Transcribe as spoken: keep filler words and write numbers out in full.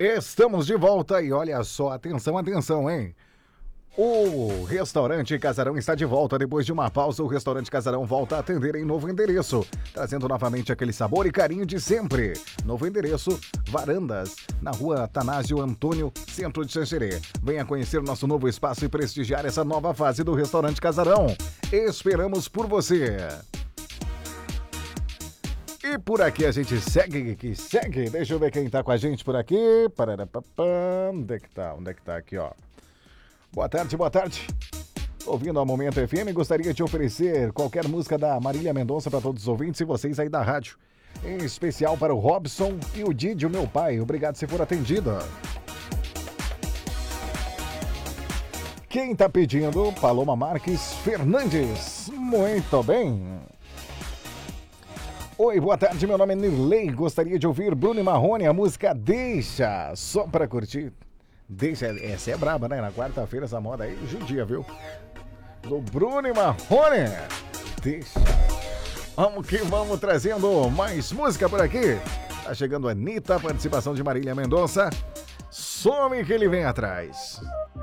Estamos de volta e olha só, atenção, atenção, hein? O Restaurante Casarão está de volta. Depois de uma pausa, o Restaurante Casarão volta a atender em novo endereço, trazendo novamente aquele sabor e carinho de sempre. Novo endereço, Varandas, na rua Atanásio Antônio, centro de Xanxerê. Venha conhecer o nosso novo espaço e prestigiar essa nova fase do Restaurante Casarão. Esperamos por você. E por aqui a gente segue, que segue. Deixa eu ver quem tá com a gente por aqui. Pararapapá. Onde é que tá? Onde é que tá? Aqui, ó. Boa tarde, boa tarde. Ouvindo a Momento F M, gostaria de oferecer qualquer música da Marília Mendonça para todos os ouvintes e vocês aí da rádio. Em especial para o Robson e o Didi, o meu pai. Obrigado se for atendida. Quem tá pedindo? Paloma Marques Fernandes. Muito bem. Oi, boa tarde, meu nome é Nirley. Gostaria de ouvir Bruno e Marrone, a música Deixa, só para curtir. Deixa, essa é braba, né? Na quarta-feira essa moda aí, judia, viu? Do Bruno e Marrone. Deixa. Vamos que vamos trazendo mais música por aqui. Tá chegando a Anitta, participação de Marília Mendonça. Some que ele vem atrás.